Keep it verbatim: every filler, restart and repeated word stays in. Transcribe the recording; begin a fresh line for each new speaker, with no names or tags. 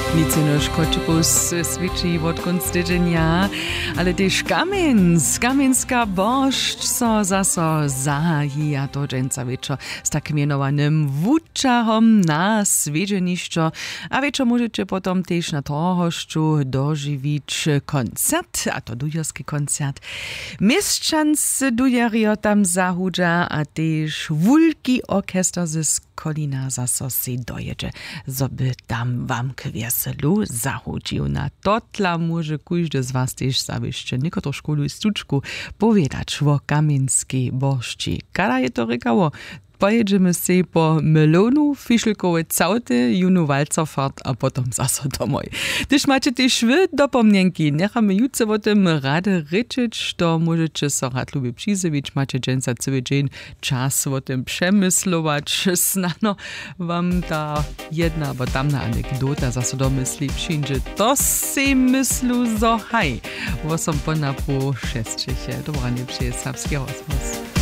Licenusz Kočepus sviči od konc tydzienia, ale też Kamens, Kamenska bošť so zaso zahija to dženca večer s tak mianowanym wučahom na svedženišćo, a večer możecie potom też na tohošću doživić koncert, a to dujerski koncert. Mieszczans dujerio tam zahudža, a też wulki orkester z Kolina zaso si dojedzie, zoby tam wam kwieselu zahudził. Na totla może kujdy z was też zabyście niekoto szkolu i stuczku powiedzieć o kamienskiej bożci. Kada je to rykało? Pojedziemy sobie po melonu, fiszlkowe całty, junu walcofart, a potom zaso domoj. Tyż macie też wy dopomnienki, nechamy jutce o tym rady ryczyć, to możecie so rad lubię przyzywić, macie dżęca cały dzień czas o tym przemyslować, znano wam ta jedna, bo tamna anegdota zaso domysli przyjdzie, to si myslu zo haj. Wo som po napru šestčeche, dobranie przyje Serbski rozhlas.